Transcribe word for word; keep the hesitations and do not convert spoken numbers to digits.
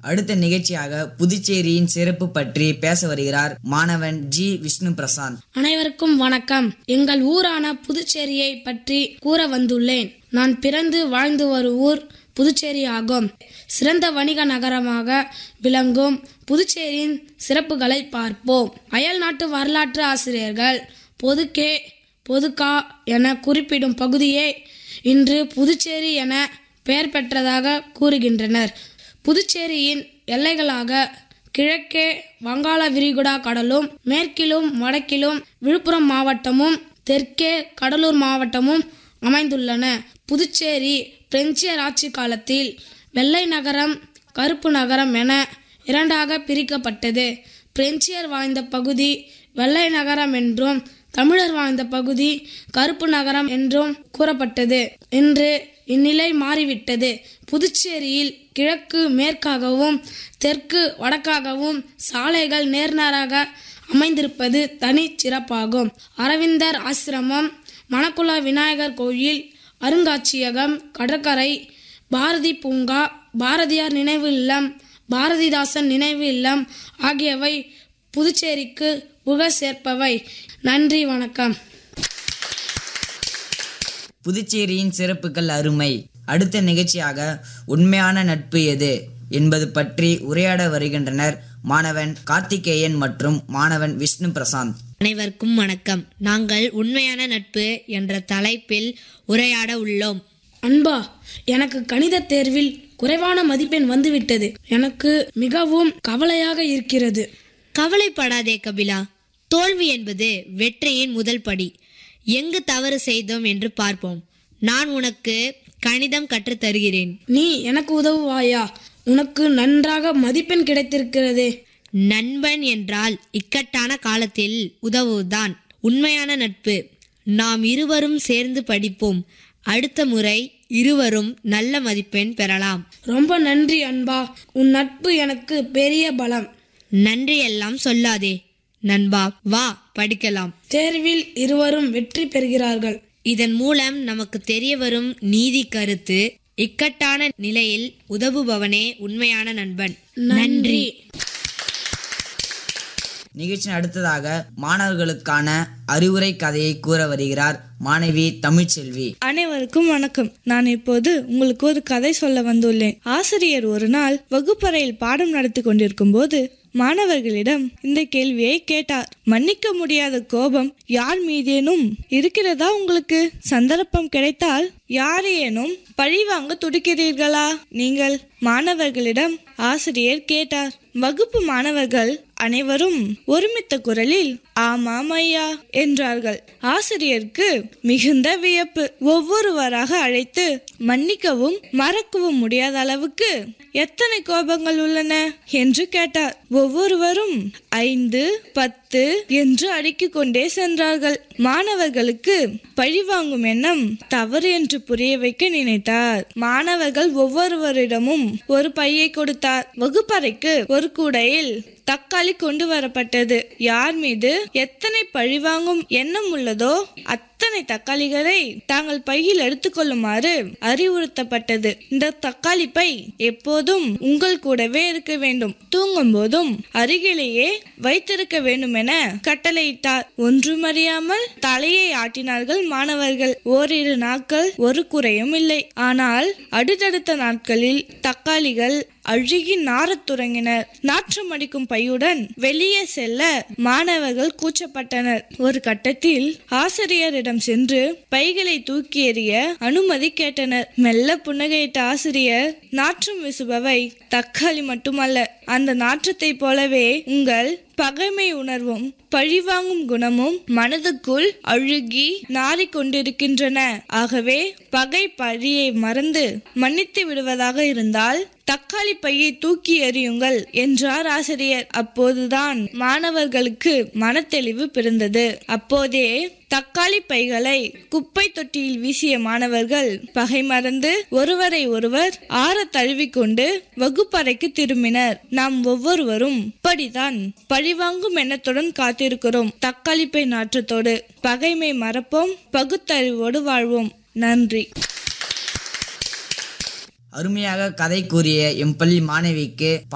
அடுத்த நிகழ்ச்சியாக புதுச்சேரியின் சிறப்பு பற்றி பேச வருகிறார் மாணவன் ஜி விஷ்ணு பிரசாந்த். அனைவருக்கும் வணக்கம். எங்கள் ஊரான புதுச்சேரியை பற்றி கூற வந்துள்ளேன். நான் பிறந்து வாழ்ந்து வரும் ஊர் புதுச்சேரி ஆகும். சிறந்த வணிக நகரமாக விளங்கும் புதுச்சேரியின் சிறப்புகளை பார்ப்போம். அயல் நாட்டு வரலாற்று ஆசிரியர்கள் பொதுக்கே பொதுக்கா என குறிப்பிடும் பகுதியே இன்று புதுச்சேரி என பெயர் பெற்றதாக கூறுகின்றனர். புதுச்சேரியின் எல்லைகளாக கிழக்கே வங்காள விரிகுடா கடலும், மேற்கிலும் வடக்கிலும் விழுப்புரம் மாவட்டமும், தெற்கே கடலூர் மாவட்டமும் அமைந்துள்ளன. புதுச்சேரி பிரெஞ்சியர் ஆட்சி காலத்தில் வெள்ளை நகரம், கருப்பு நகரம் என இரண்டாக பிரிக்கப்பட்டது. பிரெஞ்சியர் வாழ்ந்த பகுதி வெள்ளை நகரம் என்றும், தமிழர் வாழ்ந்த பகுதி கருப்பு நகரம் என்றும் கூறப்பட்டது. இன்று இந்நிலை மாறிவிட்டது. புதுச்சேரியில் கிழக்கு மேற்காகவும் தெற்கு வடக்காகவும் சாலைகள் நேர்நேராக அமைந்திருப்பது தனி சிறப்பாகும். அரவிந்தர் ஆசிரமம், மணக்குள விநாயகர் கோயில், அருங்காட்சியகம், கடற்கரை, பாரதி பூங்கா, பாரதியார் நினைவு இல்லம், பாரதிதாசன் நினைவு இல்லம் ஆகியவை புதுச்சேரிக்கு புகழ் சேர்ப்பவை. நன்றி, வணக்கம். புதுச்சேரியின் சிறப்புகள் அருமை. அடுத்த நிகழ்ச்சியாக உண்மையான நட்பு எது என்பது பற்றி உரையாட வருகின்றனர் மாணவன் கார்த்திகேயன் மற்றும் மாணவன் விஷ்ணு பிரசாந்த். அனைவருக்கும் வணக்கம். நாங்கள் உண்மையான நட்பு என்ற தலைப்பில் உரையாட உள்ளோம். அன்பா, எனக்கு கணித தேர்வில் குறைவான மதிப்பெண் வந்துவிட்டது. எனக்கு மிகவும் கவலையாக இருக்கிறது. கவலைப்படாதே கபிலா. தோல்வி என்பது வெற்றியின் முதல் படி. எங்கு தவறு செய்தோம் என்று பார்ப்போம். நான் உனக்கு கணிதம் கற்றுத் தருகிறேன். நீ எனக்கு உதவுவாயா? உனக்கு நன்றாக மதிப்பெண் கிடைத்திருக்கிறதே. நண்பன் என்றால் இக்கட்டான காலத்தில் உதவுவதுதான் உண்மையான நட்பு. நாம் இருவரும் சேர்ந்து படிப்போம். அடுத்த முறை இருவரும் நல்ல மதிப்பெண் பெறலாம். ரொம்ப நன்றி அன்பா. உன் நட்பு எனக்கு பெரிய பலம். நன்றி எல்லாம் சொல்லாதே நண்பா. வா, படிக்கலாம். தேர்வில் இருவரும் வெற்றி பெறுகிறார்கள். இதன் மூலம் நமக்கு தெரிய வரும் நீதி கருத்து, இக்கட்டான நிலையில் உதவுபவனே உண்மையான நண்பன். நன்றி. நிகழ்ச்சி அடுத்ததாக மாணவர்களுக்கான அறிவுரை கதையை கூற வருகிறார் மாணவி தமிழ்ச்செல்வி. அனைவருக்கும் வணக்கம். நான் இப்போது உங்களுக்கு ஒரு கதை சொல்ல வந்துள்ளேன். ஆசிரியர் ஒரு நாள் வகுப்பறையில் பாடம் நடத்தி கொண்டிருக்கும் போது மாணவர்களிடம் இந்த கேள்வியை கேட்டார். மன்னிக்க முடியாத கோபம் யார் மீதேனும் இருக்கிறதா உங்களுக்கு? சந்தர்ப்பம் கிடைத்தால் யாரேனும் பழிவாங்க துடிக்கிறீர்களா நீங்கள்? மாணவர்களிடம் ஆசிரியர் கேட்டார். வகுப்பு மாணவர்கள் அனைவரும் ஒருமித்த குரலில் ஆமாம் ஐயா என்றார்கள். ஆசிரியருக்கு மிகுந்த வியப்பு. ஒவ்வொருவராக அழைத்து மன்னிக்கவும் மறக்கவும் முடியாத அளவுக்கு எத்தனை கோபங்கள் உள்ளன என்று கேட்டார். ஒவ்வொருவரும் ஐந்து, பத்து என்று அடுக்கிக் கொண்டே சென்றார்கள். மாணவர்களுக்கு பழிவாங்கும் எண்ணம் தவறு என்று புரிய வைக்க நினைத்தார். மாணவர்கள் ஒவ்வொருவரிடமும் ஒரு பையை கொடுத்தார். வகுப்பறைக்கு ஒரு கூடையில் தக்காளி கொண்டு வரப்பட்டது. யார் மீது எத்தனை பழிவாங்கும் எண்ணம் உள்ளதோ அத்தனை தக்காளிகளை தாங்கள் பையில் எடுத்துக்கொள்ளுமாறு அறிவுறுத்தப்பட்டது. இந்த தக்காளி பை எப்போதும் உங்கள் கூடவே இருக்க வேண்டும். தூங்கும் போதும் அருகிலேயே வைத்திருக்க வேண்டும் என கட்டளையிட்டார். ஒன்றுமறியாமல் தலையை ஆட்டினார்கள் மாணவர்கள். ஓரிரு நாட்கள் ஒரு குறையும் இல்லை. ஆனால் அடுத்தடுத்த நாட்களில் தக்காளிகள் அழுகி நாரத் தொடங்கினர். நாற்றம் அடிக்கும் பையுடன் வெளியே செல்ல மாணவர்கள் கூச்சப்பட்டனர். ஒரு கட்டத்தில் ஆசிரியரிடம் சென்று பைகளை தூக்கி எறிய அனுமதி கேட்டனர். மெல்ல புன்னகையிட்ட ஆசிரியர், நாற்றம் வீசுபவை தக்காளி மட்டுமல்ல, அந்த நாற்றத்தை போலவே உங்கள் பகைமை உணர்வும் பழிவாங்கும் குணமும் மனதுக்குள் அழுகி நாறிக்கொண்டிருக்கின்றன. ஆகவே பகை பழியை மறந்து மன்னித்து விடுவதாக இருந்தால் தக்காளி பையை தூக்கி எறியுங்கள் என்றார் ஆசிரியர். அப்போதுதான் மாணவர்களுக்கு மனத்தெளிவு பிறந்தது. அப்போதே தக்காளி பைகளை குப்பை தொட்டியில் வீசிய மாணவர்கள் பகை மறந்து ஒருவரை ஒருவர் ஆற தழுவிக்கொண்டு வகுப்பறைக்கு திரும்பினர். நாம் ஒவ்வொருவரும் இப்படிதான் பழிவாங்கும் எண்ணத்துடன் காத்திருக்கிறோம். தக்காளி பை நாற்றத்தோடு பகைமை மறப்போம், பகுத்தறிவோடு வாழ்வோம். நன்றி. அருமையாக கதை கூறிய எம் பள்ளி மாணவிக்கு